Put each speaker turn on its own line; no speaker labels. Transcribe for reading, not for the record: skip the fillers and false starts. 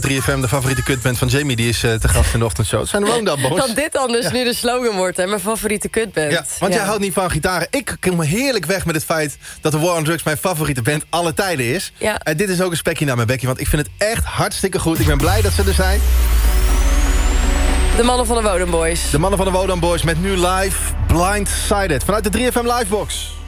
3FM, de favoriete kutband van Jamie, die is te gast in de ochtendshow. Het zijn de Woondag Boys.
Dat dit anders nu de slogan wordt, hè? Mijn favoriete kutband.
Ja, want jij houdt niet van gitaren. Ik kom heerlijk weg met het feit dat de War on Drugs mijn favoriete band alle tijden is.
Ja.
En dit is ook een spekje naar mijn bekje, want ik vind het echt hartstikke goed. Ik ben blij dat ze er zijn.
De mannen van de Wodan Boys.
De mannen van de Wodan Boys met nu live Blindsided vanuit de 3FM Livebox.